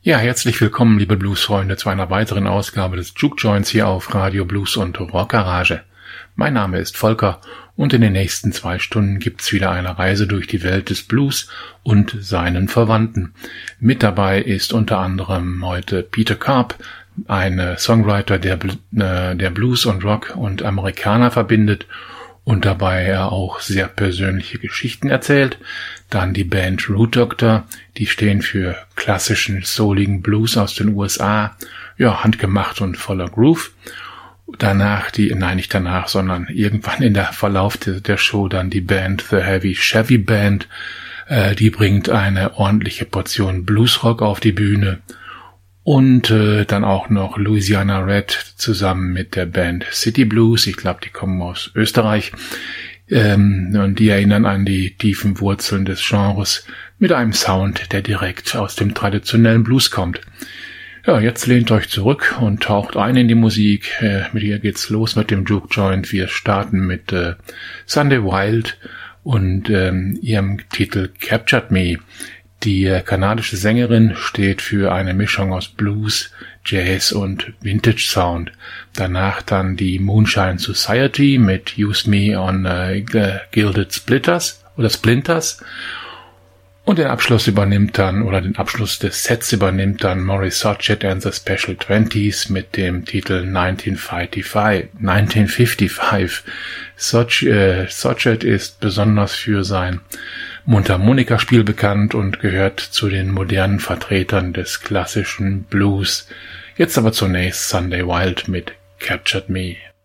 Ja, herzlich willkommen, liebe Bluesfreunde, zu einer weiteren Ausgabe des Juke Joints hier auf Radio Blues und Rock Garage. Mein Name ist Volker und in den nächsten 2 Stunden gibt's wieder eine Reise durch die Welt des Blues und seinen Verwandten. Mit dabei ist unter anderem heute Peter Karp, ein Songwriter, der Blues und Rock und Amerikaner verbindet und dabei er auch sehr persönliche Geschichten erzählt. Dann die Band Root Doctor, die stehen für klassischen, souligen Blues aus den USA, ja, handgemacht und voller Groove. Danach irgendwann in der Verlauf der Show dann die Band The Heavy Chevy Band, die bringt eine ordentliche Portion Bluesrock auf die Bühne. Und dann auch noch Louisiana Red zusammen mit der Band City Blues, ich glaube, die kommen aus Österreich, und die erinnern an die tiefen Wurzeln des Genres mit einem Sound, der direkt aus dem traditionellen Blues kommt. Ja, jetzt lehnt euch zurück und taucht ein in die Musik. Mit ihr geht's los mit dem Juke Joint. Wir starten mit Sunday Wild und ihrem Titel Captured Me. Die kanadische Sängerin steht für eine Mischung aus Blues, Jazz und Vintage Sound. Danach dann die Moonshine Society mit Use Me on Gilded Splinters. Und den Abschluss des Sets übernimmt dann Maurice Sochet and the Special 20s mit dem Titel 1955. Sochet ist besonders für sein Mundharmonikaspiel bekannt und gehört zu den modernen Vertretern des klassischen Blues. Jetzt aber zunächst Sunday Wild mit Captured Me.